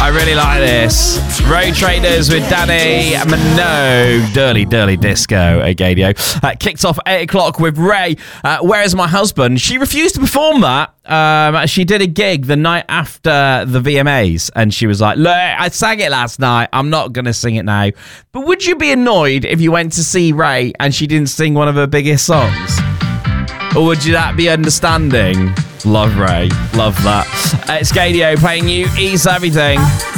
I really like this. Road Traders with Danny Minogue. Dirty disco at Gadio. Kicked off 8 o'clock with Ray. Where's My Husband? She refused to perform that. She did a gig the night after the VMAs, and she was like, look, I sang it last night. I'm not going to sing it now. But would you be annoyed if you went to see Ray and she didn't sing one of her biggest songs? Or would you that be understanding? Love Ray. Love that. It's Gadio playing you Ease Everything.